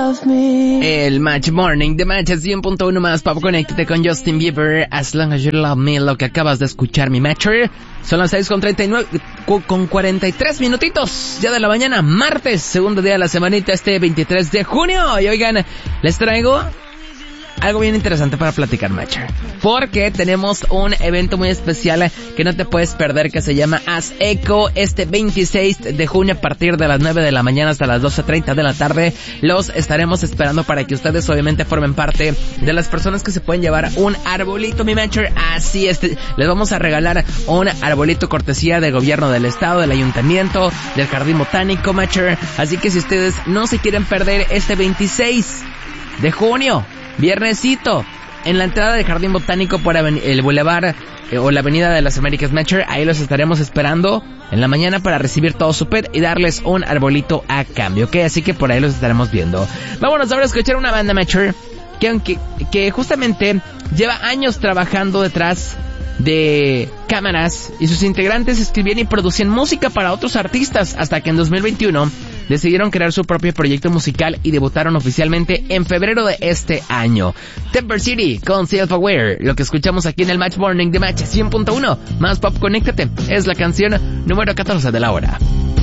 El Match Morning de Match 100.1 más Pop. Conéctate con Justin Bieber, As Long As You Love Me, lo que acabas de escuchar, mi Matcher. Son las 6:39 con 43 minutitos ya de la mañana, martes, segundo día de la semanita, 23 de junio. Y oigan, les traigo algo bien interesante para platicar, Matcher, porque tenemos un evento muy especial que no te puedes perder, que se llama Haz Eco, 26 de junio a partir de las 9 de la mañana hasta las 12:30 de la tarde. Los estaremos esperando para que ustedes obviamente formen parte de las personas que se pueden llevar un arbolito, mi Matcher. Así es, les vamos a regalar un arbolito cortesía del gobierno del estado, del ayuntamiento, del jardín botánico, Matcher. Así que si ustedes no se quieren perder 26 de junio, viernesito, en la entrada del Jardín Botánico por el Boulevard o la Avenida de las Américas, Matcher, ahí los estaremos esperando en la mañana para recibir todo su pet y darles un arbolito a cambio, ¿ok? Así que por ahí los estaremos viendo. Vámonos ahora a escuchar una banda, Matcher, que justamente lleva años trabajando detrás de cámaras, y sus integrantes escribían y producían música para otros artistas hasta que en 2021 decidieron crear su propio proyecto musical y debutaron oficialmente en febrero de este año. Temper City con Self-Aware, lo que escuchamos aquí en el Match Morning de Match 100.1 más Pop. Conéctate, es la canción número 14 de la hora.